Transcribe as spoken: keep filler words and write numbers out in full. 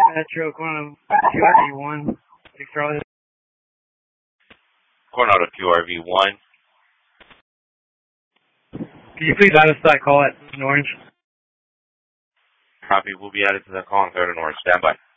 Metro, going to Q R V one, six Charlie. Coronado Q R V one. Can you please add us to that call at Orange? Copy. We'll be added to that call on third and Orange. Stand by.